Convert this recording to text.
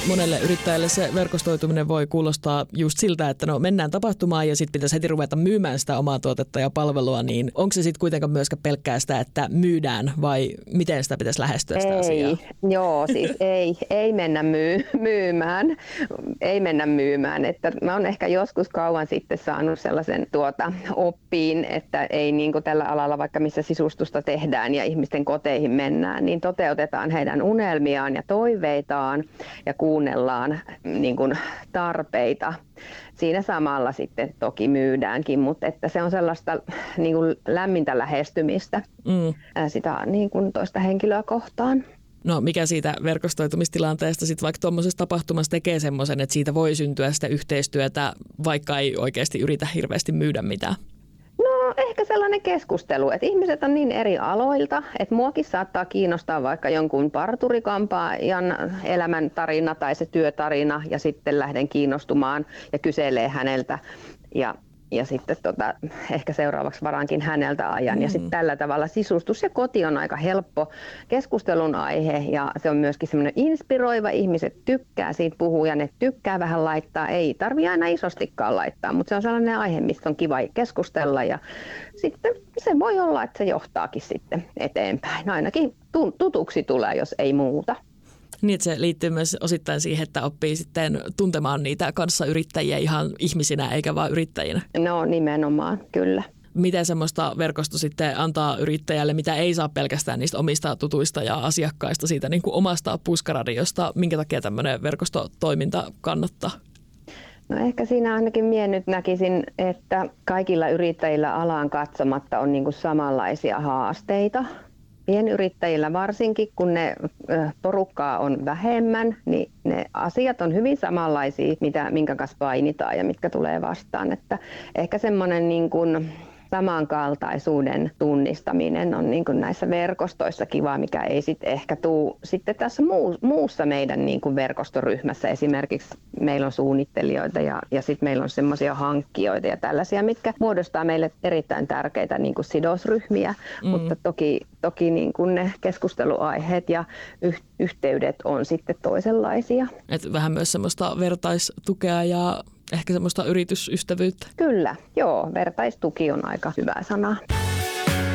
monelle yrittäjälle se verkostoituminen voi kuulostaa just siltä, että no mennään tapahtumaan ja sitten pitäisi heti ruveta myymään sitä omaa tuotetta ja palvelua, niin onko se sitten kuitenkaan myöskään pelkkää sitä, että myydään vai miten sitä pitäisi lähestyä sitä asiaa? Joo, siis ei mennä myymään. Ei mennä myymään. Että mä oon ehkä joskus kauan sitten saanut sellaisen oppiin, että ei niin kuin tällä alalla, vaikka missä sisustusta tehdään ja ihmisten koteihin mennään, niin toteutetaan heidän unelmiaan ja toiveitaan ja kuunnellaan niin kuin tarpeita. Siinä samalla sitten toki myydäänkin, mutta että se on sellaista niin kuin lämmintä lähestymistä sitä niin kuin toista henkilöä kohtaan. No mikä siitä verkostoitumistilanteesta sitten vaikka tuommoisessa tapahtumassa tekee semmoisen, että siitä voi syntyä sitä yhteistyötä, vaikka ei oikeasti yritä hirveästi myydä mitään? No ehkä sellainen keskustelu, että ihmiset on niin eri aloilta, että muakin saattaa kiinnostaa vaikka jonkun parturikampaajan elämäntarina tai se työtarina ja sitten lähden kiinnostumaan ja kyselee häneltä ja sitten ehkä seuraavaksi varaankin häneltä ajan. Ja sitten tällä tavalla sisustus ja koti on aika helppo keskustelun aihe ja se on myöskin semmoinen inspiroiva. Ihmiset tykkää siitä puhua ja ne tykkää vähän laittaa. Ei tarvitse aina isostikaan laittaa, mutta se on sellainen aihe, mistä on kiva keskustella ja sitten se voi olla, että se johtaakin sitten eteenpäin. Ainakin tutuksi tulee, jos ei muuta. Niin, että se liittyy myös osittain siihen, että oppii sitten tuntemaan niitä kanssayrittäjiä ihan ihmisinä eikä vaan yrittäjinä. No nimenomaan, kyllä. Miten semmoista verkosto sitten antaa yrittäjälle, mitä ei saa pelkästään niistä omista tutuista ja asiakkaista, siitä niin kuin omasta puskaradiosta, minkä takia tämmöinen verkostotoiminta kannattaa? No ehkä siinä ainakin minä nyt näkisin, että kaikilla yrittäjillä alaan katsomatta on niin kuin samanlaisia haasteita. Pienyrittäjillä varsinkin, kun ne porukkaa on vähemmän, niin ne asiat on hyvin samanlaisia, minkä kanssa painitaan ja mitkä tulee vastaan. Että ehkä semmoinen niin kuin samankaltaisuuden tunnistaminen on niin kuin näissä verkostoissa kiva, mikä ei sitten ehkä tule sitten tässä muussa meidän niin kuin verkostoryhmässä. Esimerkiksi meillä on suunnittelijoita ja sitten meillä on semmoisia hankkijoita ja tällaisia, mitkä muodostaa meille erittäin tärkeitä niin kuin sidosryhmiä, mutta toki niin kuin ne keskusteluaiheet ja yhteydet on sitten toisenlaisia. Et vähän myös semmoista vertaistukea ja ehkä semmoista yritysystävyyttä. Kyllä, joo. Vertaistuki on aika hyvä sana.